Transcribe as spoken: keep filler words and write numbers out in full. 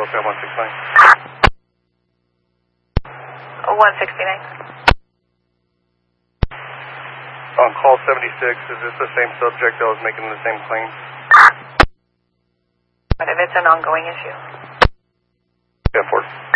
SoCal one sixty-nine. one sixty-nine. On call seventy-six, is this the same subject that was making the same claim? But if it's an ongoing issue. Yeah, four.